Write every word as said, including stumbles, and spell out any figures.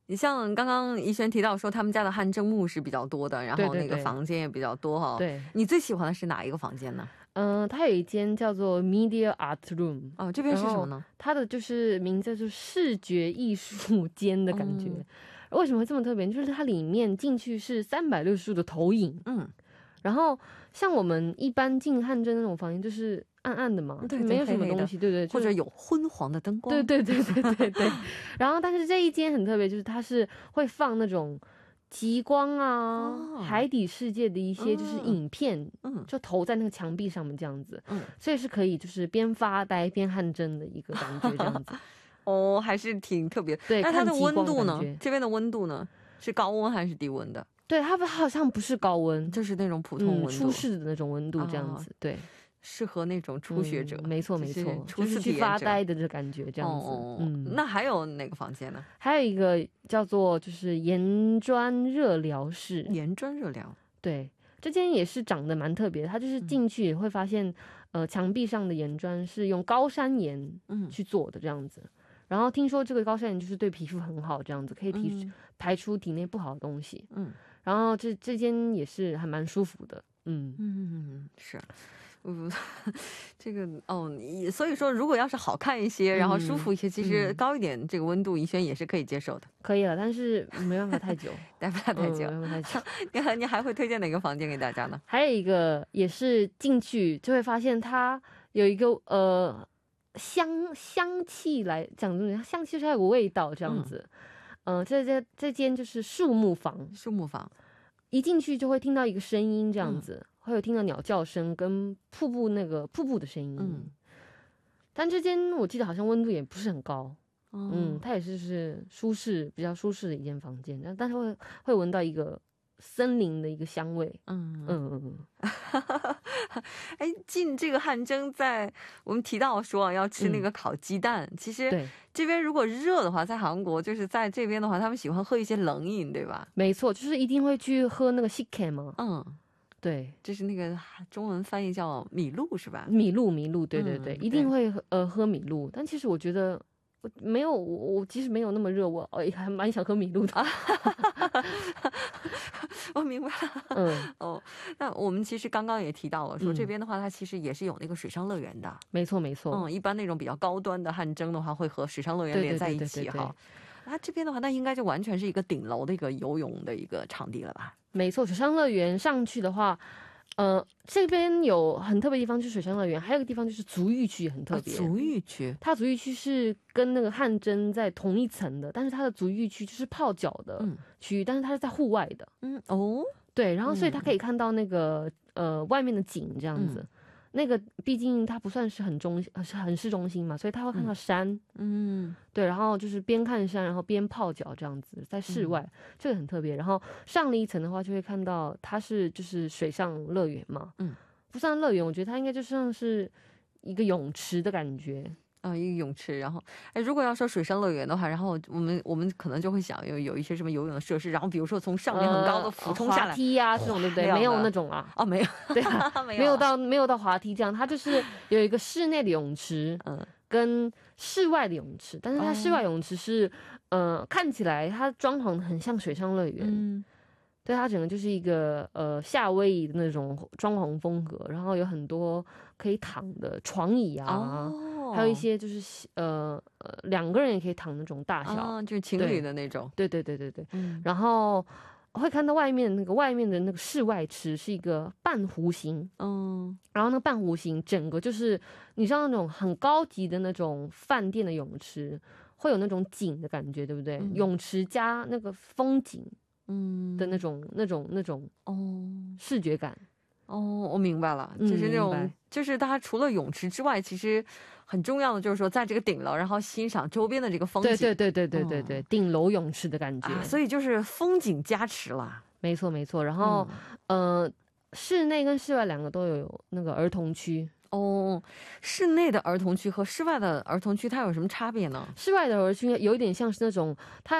你像刚刚怡璇提到说他们家的汗蒸木是比较多的，然后那个对对对房间也比较多哈。 对， 你最喜欢的是哪一个房间呢？ 嗯、它有一间叫做 Media Art Room， 哦，这边是什么呢？ 它的就是名字就是视觉艺术间的感觉。 嗯为什么会这么特别？就是它里面进去是三百六十度的投影， 嗯， 然后像我们一般进汗蒸那种房间就是暗暗的嘛， 对就没有什么对黑黑的东西，对对，就是或者有昏黄的灯光。 对对对对对对。然后但是这一间很特别，就是它是会放那种极光啊、 哦海底世界的一些就是影片， 嗯就投在那个墙壁上面这样子， 嗯， 所以是可以就是边发呆边汗蒸的一个感觉这样子。 哦，还是挺特别。 对， 那它的看极光温度呢感觉？ 这边的温度呢？是高温还是低温的？ 对，它好像不是高温， 就是那种普通温度， 嗯，舒适的那种温度这样子， 哦对。 适合那种初学者。 嗯没错就是没错， 初就是去次体验者发呆的这感觉这样子。 哦， 嗯， 那还有哪个房间呢？ 还有一个叫做就是岩砖热疗室， 岩砖热疗。 对，这间也是长得蛮特别的，它就是进去也会发现，呃，墙壁上的岩砖是用高山岩嗯去做的这样子。然后听说这个高山岩就是对皮肤很好，这样子可以提、 嗯排出体内不好的东西。 嗯然后这这间也是还蛮舒服的，嗯。 嗯，是。嗯，这个哦，你所以说，如果要是好看一些，然后舒服一些，其实嗯高一点这个温度，怡萱也是可以接受的， 可以了，但是没办法太久， 待不了太久。 嗯没办法太久。 你还你还会推荐哪个房间给大家呢？ 还有一个也是进去就会发现它有一个呃香香气来讲，香气是它有个味道这样子。嗯、呃，这这这间就是树木房， 树木房。 一进去就会听到一个声音这样子，会有听到鸟叫声跟瀑布那个瀑布的声音。 嗯， 但这间我记得好像温度也不是很高。 哦嗯，它也是是舒适比较舒适的一间房间，但但是会会闻到一个森林的一个香味。 嗯嗯嗯嗯。 哎，进这个汗蒸在，我们提到说啊要吃那个烤鸡蛋，其实对， 这边如果热的话，在韩国就是在这边的话，他们喜欢喝一些冷饮，对吧？ 没错，就是一定会去喝那个 Sike 嘛。 嗯， 对， 就是那个中文翻译叫米露是吧？ 米露米露，对对对， 嗯一定会喝呃喝米露。但其实我觉得我没有我我即使没有那么热，我呃也还蛮想喝米露的。 我明白了。 嗯， 哦，那我们其实刚刚也提到了，说嗯这边的话，它其实也是有那个水上乐园的。 没错没错。 嗯，一般那种比较高端的汗蒸的话，会和水上乐园对对连在一对对对对起哈。啊，这边的话，那应该就完全是一个顶楼的一个游泳的一个场地了吧？ 没错，水上乐园上去的话，呃，这边有很特别的地方就是水上乐园，还有一个地方就是足浴区也很特别。 啊足浴区。 它足浴区是跟那个汗蒸在同一层的，但是它的足浴区就是泡脚的嗯区域，但是它是在户外的。 嗯哦， 对，然后所以它可以看到那个、呃外面的景这样子。 嗯那个毕竟它不算是很中呃是很市中心嘛，所以它会看到山。 嗯对，然后就是边看山，然后边泡脚这样子，在室外，这个很特别。然后上了一层的话，就会看到它是就是水上乐园嘛， 嗯， 不算乐园，我觉得它应该就像是一个泳池的感觉。 啊，一个泳池，然后，哎，如果要说水上乐园的话，然后我们我们可能就会想有有一些什么游泳的设施，然后比如说从上面很高的俯冲下来， 滑梯呀、这种，对不对？ 这样的没有那种啊， 哦，没有， 对啊， 没有没有到没有到滑梯这样，它就是有一个室内的泳池， 嗯跟室外的泳池，但是它室外泳池是，呃，看起来它装潢的很像水上乐园， 嗯对，它整个就是一个呃夏威夷的那种装潢风格，然后有很多可以躺的床椅啊， 哦， 还有一些就是呃呃两个人也可以躺那种大小， 啊，就是情侣的那种， 对对对对对， 嗯然后会看到外面那个外面的那个室外池是一个半弧形， 嗯然后那个半弧形整个就是你知道那种很高级的那种饭店的泳池，会有那种景的感觉，对不对？ 嗯泳池加那个风景嗯的那种、那种那种哦视觉感。 哦，我明白了， 嗯就是那种明白， 就是它除了泳池之外，其实很重要的就是说，在这个顶楼，然后欣赏周边的这个风景， 对对对对对对对，顶楼泳池的感觉， 啊，所以就是风景加持啦。 没错没错。然后、呃，室内跟室外两个都有那个儿童区。 哦，室内的儿童区和室外的儿童区它有什么差别呢？ 室外的儿童区有一点像是那种它